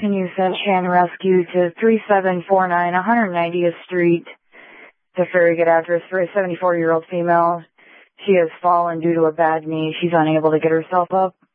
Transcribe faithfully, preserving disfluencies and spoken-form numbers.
Can you send Chan Rescue to three seven four nine one ninetieth Street? It's a very good address for a seventy-four-year-old female. She has fallen due to a bad knee. She's unable to get herself up.